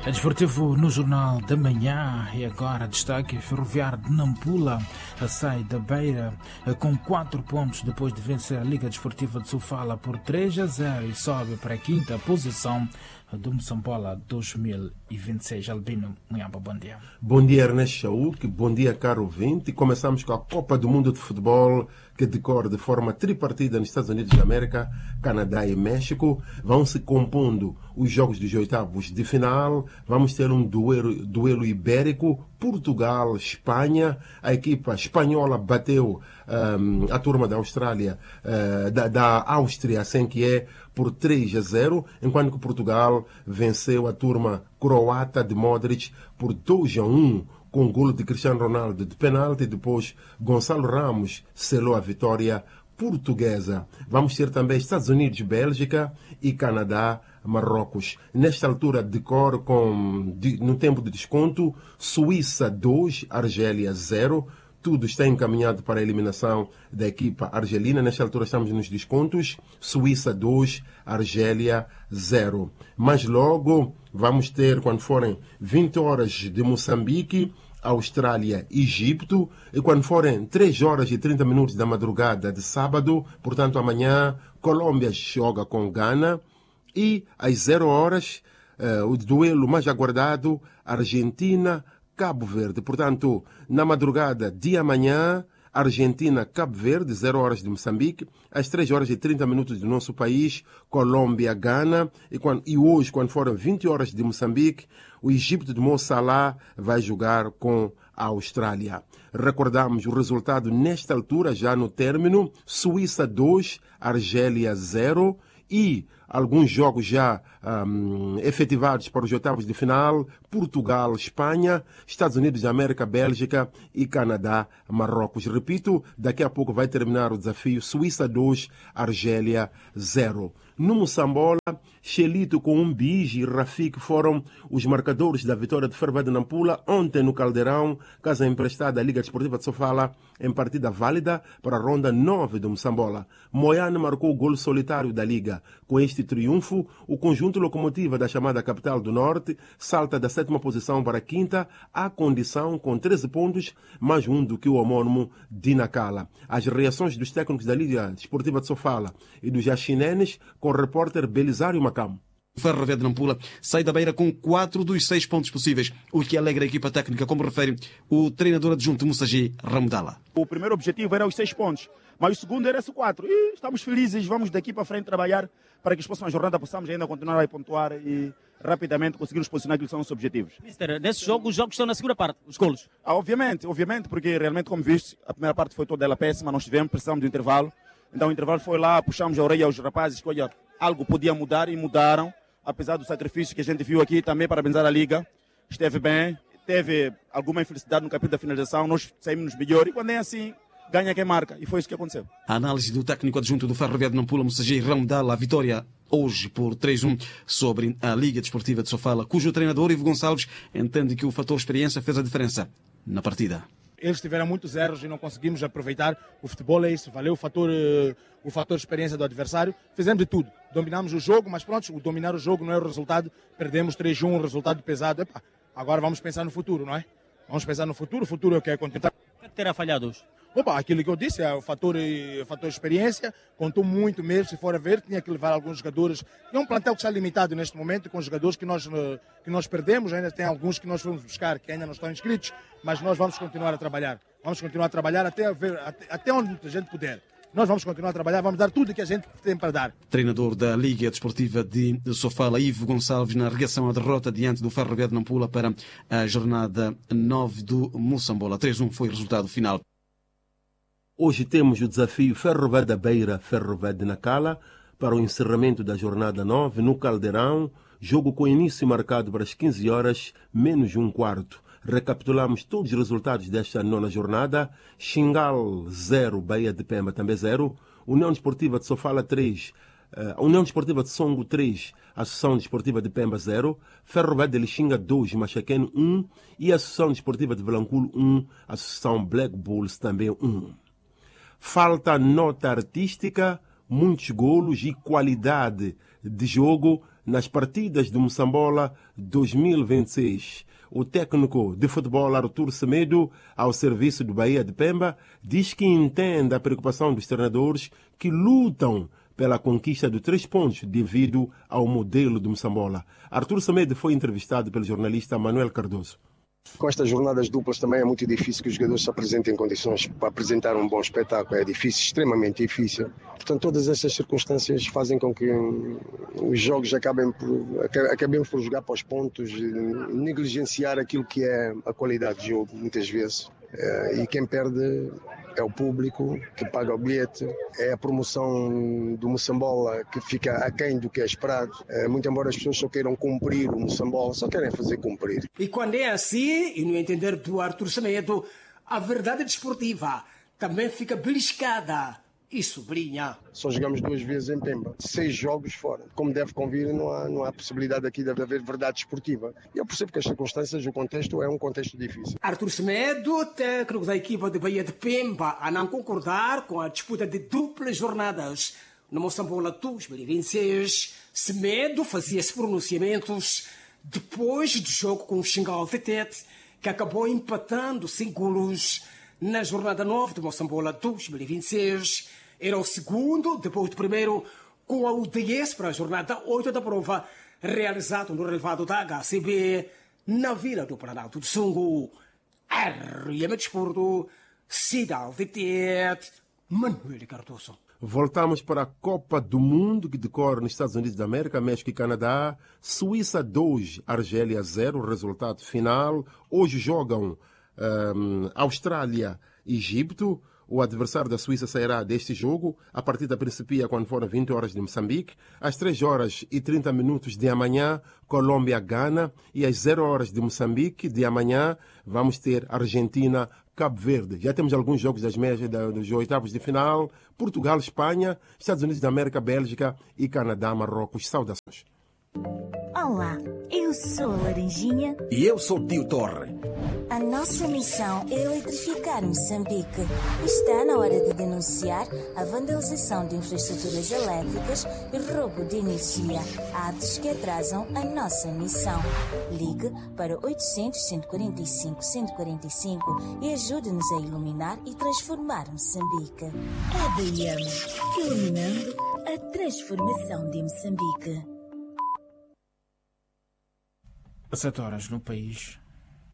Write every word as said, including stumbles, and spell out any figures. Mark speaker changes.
Speaker 1: É desportivo no Jornal da Manhã e agora destaque: Ferroviário de Nampula sai da Beira com quatro pontos depois de vencer a Liga Desportiva de Sofala por três a zero e sobe para a quinta posição do Moçambola dois mil e vinte e seis. Albino Muyamba, bom dia.
Speaker 2: Bom dia, Ernesto Chauk, bom dia, caro ouvinte. Começamos com a Copa do Mundo de Futebol, que decorre de forma tripartida nos Estados Unidos da América, Canadá e México. Vão se compondo os jogos dos oitavos de final. Vamos ter um duelo, duelo ibérico, Portugal-Espanha. A equipa espanhola bateu um, a turma da Austrália, uh, da, da Áustria, assim que é, por três a zero, enquanto que Portugal venceu a turma croata de Modric por dois a um, com golo de Cristiano Ronaldo de penalti. Depois Gonçalo Ramos selou a vitória portuguesa. Vamos ter também Estados Unidos, Bélgica e Canadá, Marrocos. Nesta altura decorre com, de, no tempo de desconto, Suíça dois, Argélia zero. Tudo está encaminhado para a eliminação da equipa argelina. Nesta altura estamos nos descontos. Suíça dois, Argélia zero. Mas logo vamos ter, quando forem vinte horas de Moçambique, Austrália, Egito. E quando forem três horas e trinta minutos da madrugada de sábado, portanto amanhã, Colômbia joga com Gana. E às zero horas, uh, o duelo mais aguardado, Argentina, Cabo Verde. Portanto, na madrugada de amanhã, Argentina, Cabo Verde, zero horas de Moçambique, às três horas e trinta minutos do nosso país, Colômbia, Gana, e, quando, e hoje, quando forem vinte horas de Moçambique, o Egito de Mo Salah vai jogar com a Austrália. Recordamos o resultado nesta altura, já no término: Suíça dois, Argélia zero, e alguns jogos já um, efetivados para os oitavos de final: Portugal, Espanha, Estados Unidos da América, Bélgica e Canadá, Marrocos. Repito, daqui a pouco vai terminar o desafio: Suíça dois, Argélia zero. No Moçambola, Xelito com um Bige e Rafik foram os marcadores da vitória de Ferroviário de Nampula ontem no Caldeirão, casa emprestada à Liga Desportiva de Sofala, em partida válida para a ronda nove do Moçambola. Moyane marcou o golo solitário da Liga. Com este triunfo, o conjunto locomotiva da chamada Capital do Norte salta da sétima posição para a quinta, à condição com treze pontos, mais um do que o homônimo de Nacala. As reações dos técnicos da Liga Desportiva de Sofala e dos jaxinenes, com o repórter Belisário Macamo.
Speaker 3: O Ferroviário de Nampula sai da Beira com quatro dos seis pontos possíveis, o que alegra a equipa técnica, como refere o treinador adjunto Moussagi Ramudala.
Speaker 4: O primeiro objetivo era os seis pontos, mas o segundo era esses quatro. E estamos felizes, vamos daqui para frente trabalhar para que as próximas jornadas possamos ainda continuar a pontuar e rapidamente conseguir nos posicionar aquilo que são os objetivos.
Speaker 5: Mister, nesse jogo, os jogos estão na segunda parte, os golos?
Speaker 4: Ah, obviamente, obviamente, porque realmente, como viste, a primeira parte foi toda ela péssima, nós tivemos, precisamos de um intervalo. Então o intervalo foi lá, puxamos a orelha aos rapazes que olha, algo podia mudar e mudaram, apesar do sacrifício que a gente viu aqui. Também parabenizar a Liga, esteve bem, teve alguma infelicidade no capítulo da finalização, nós saímos melhor e quando é assim, ganha quem marca, e foi isso que aconteceu.
Speaker 3: A análise do técnico adjunto do Ferroviário de Nampula, Moussagi Ramudala, a vitória hoje por três a um sobre a Liga Desportiva de Sofala, cujo treinador Ivo Gonçalves entende que o fator experiência fez a diferença na partida.
Speaker 6: Eles tiveram muitos erros e não conseguimos aproveitar. O futebol é isso, valeu o fator, o fator experiência do adversário. Fizemos de tudo, dominamos o jogo, mas pronto, o dominar o jogo não é o resultado. Perdemos três a um, um resultado pesado. Epa, agora vamos pensar no futuro, não é? Vamos pensar no futuro, o futuro é o que é continuar.
Speaker 5: O que terá falhado hoje?
Speaker 6: Opa, aquilo que eu disse, é o fator, o fator experiência, contou muito mesmo. Se for a ver, tinha que levar alguns jogadores. É um plantel que está limitado neste momento, com jogadores que nós, que nós perdemos. Ainda tem alguns que nós fomos buscar que ainda não estão inscritos, mas nós vamos continuar a trabalhar. Vamos continuar a trabalhar até, ver, até, até onde a gente puder. Nós vamos continuar a trabalhar, vamos dar tudo o que a gente tem para dar.
Speaker 3: Treinador da Liga Desportiva de Sofala, Ivo Gonçalves, na reação à derrota diante do Ferroviário de Nampula para a jornada nove do Moçambola. três a um foi o resultado final.
Speaker 2: Hoje temos o desafio Ferroviário da Beira, Ferroviário de Nacala, para o encerramento da jornada nove no Caldeirão, jogo com início marcado para as quinze horas, menos um quarto. Recapitulamos todos os resultados desta nona jornada: Xingal zero, Bahia de Pemba também zero, União Desportiva de Sofala três, uh, União Desportiva de Songo três, Associação Desportiva de Pemba zero, Ferroviário de Lixinga dois, Machaqueno um e Associação Desportiva de Vilanculo um, Associação Black Bulls também um. Falta nota artística, muitos golos e qualidade de jogo nas partidas de Moçambola dois mil e vinte e seis. O técnico de futebol Artur Semedo, ao serviço do Bahia de Pemba, diz que entende a preocupação dos treinadores que lutam pela conquista de três pontos devido ao modelo de Moçambola. Artur Semedo foi entrevistado pelo jornalista Manuel Cardoso.
Speaker 7: Com estas jornadas duplas também é muito difícil que os jogadores se apresentem em condições para apresentar um bom espetáculo. É difícil, extremamente difícil. Portanto, todas estas circunstâncias fazem com que os jogos acabem por, acabemos por jogar para os pontos, negligenciar aquilo que é a qualidade de jogo, muitas vezes. E quem perde é o público que paga o bilhete, é a promoção do Moçambola que fica aquém do que é esperado. Muito embora as pessoas só queiram cumprir o Moçambola, só querem fazer cumprir.
Speaker 8: E quando é assim, e no entender do Artur Semedo, a verdade desportiva também fica beliscada e sublinha.
Speaker 7: Só jogamos duas vezes em Pemba, seis jogos fora. Como deve convir, não há, não há possibilidade aqui de haver verdade esportiva. E eu percebo que as circunstâncias, o contexto é um contexto difícil.
Speaker 8: Artur Semedo, técnico da equipa de Bahia de Pemba, a não concordar com a disputa de duplas jornadas no Moçambola dois mil e vinte e seis. Semedo fazia esses pronunciamentos depois do jogo com o Xingal Tetete, que acabou empatando sem golos na jornada nove do Moçambola dois mil e vinte e seis. Era o segundo, depois do primeiro, com a U D S para a jornada oito da prova, realizado no relevado da H C B, na Vila do Planalto do Sungo. R M Desporto, Cidade de Tete, Manuel Cardoso.
Speaker 2: Voltamos para a Copa do Mundo, que decorre nos Estados Unidos da América, México e Canadá. Suíça dois, Argélia zero, resultado final. Hoje jogam um, Austrália e Egito. O adversário da Suíça sairá deste jogo. A partida principia quando forem vinte horas de Moçambique. Às três horas e trinta minutos de amanhã, Colômbia-Gana. E às zero horas de Moçambique de amanhã, vamos ter Argentina-Cabo Verde. Já temos alguns jogos das meias dos oitavos de final. Portugal, Espanha, Estados Unidos da América, Bélgica e Canadá, Marrocos. Saudações.
Speaker 9: Olá, eu sou a Laranjinha.
Speaker 10: E eu sou o Tio Torre.
Speaker 9: A nossa missão é eletrificar Moçambique. Está na hora de denunciar a vandalização de infraestruturas elétricas e roubo de energia, atos que atrasam a nossa missão. Ligue para oitocentos, cento e quarenta e cinco, cento e quarenta e cinco e ajude-nos a iluminar e transformar Moçambique. A D I M, iluminando a transformação de Moçambique.
Speaker 1: Sete horas no país.